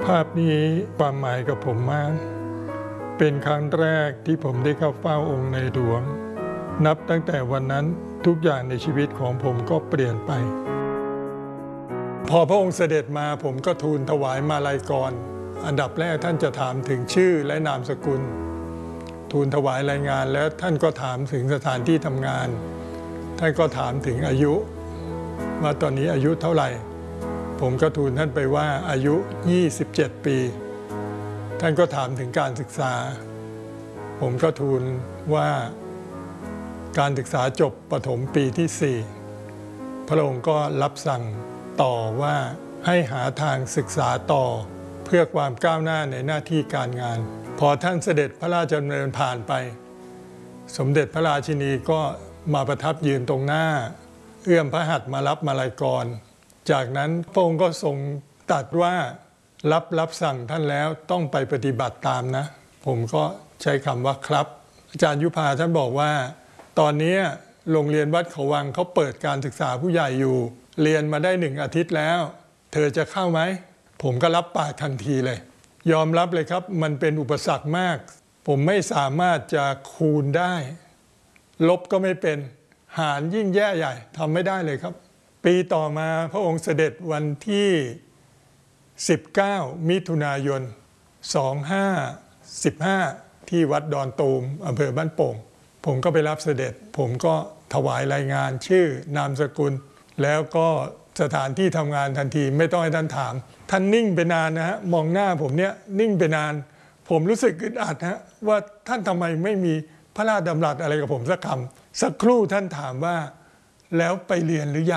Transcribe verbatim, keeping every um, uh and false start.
ภาพนี้ความหมายกับผมมากเป็นครั้งแรกที่ผมได้เข้าเฝ้าองค์ในหลวงนับตั้งแต่วันนั้นทุกอย่างในชีวิตของผมก็เปลี่ยนไปพอพระองค์เสด็จมาผมก็ทูลถวายมาลัยกรอันดับแรกท่านจะถามถึงชื่อและนามสกุลทูลถวายรายงานแล้วท่านก็ถามถึงสถานที่ทำงานท่านก็ถามถึงอายุว่าตอนนี้อายุเท่าไหร่ผมก็ทูลท่านไปว่าอายุยี่สิบเจ็ดปีท่านก็ถามถึงการศึกษาผมก็ทูลว่าการศึกษาจบประถมปีที่สี่พระองค์ก็รับสั่งต่อว่าให้หาทางศึกษาต่อเพื่อความก้าวหน้าในหน้าที่การงานพอท่านเสด็จพระราชดำเนินผ่านไปสมเด็จพระราชินีก็มาประทับยืนตรงหน้าเอื้อมพระหัตถ์มารับมาลัยกรจากนั้นพระองค์ก็ทรงตรัสว่ารับรับสั่งท่านแล้วต้องไปปฏิบัติตามนะผมก็ใช้คำว่าครับอาจารย์ยุพาท่านบอกว่าตอนนี้โรงเรียนวัดเขาวังเขาเปิดการศึกษาผู้ใหญ่อยู่เรียนมาได้หนึ่งอาทิตย์แล้วเธอจะเข้าไหมผมก็รับปากทันทีเลยยอมรับเลยครับมันเป็นอุปสรรคมากผมไม่สามารถจะคูณได้ลบก็ไม่เป็นหารยิ่งแย่ใหญ่ทำไม่ได้เลยครับปีต่อมาพระองค์เสด็จวันที่สิบเก้ามิถุนายนสองพันห้าร้อยสิบห้าที่วัดดอนตูมอำเภอบ้านโป่งผมก็ไปรับเสด็จผมก็ถวายรายงานชื่อนามสกุลแล้วก็สถานที่ทำงานทันทีไม่ต้องให้ท่านถามท่านนิ่งไปนานนะฮะมองหน้าผมเนี่ยนิ่งไปนานผมรู้สึกอึดอัดฮะว่าท่านทำไมไม่มีพระราชดำรัสอะไรกับผมสักคำสักครู่ท่านถามว่าแล้วไปเรียนหรือยัง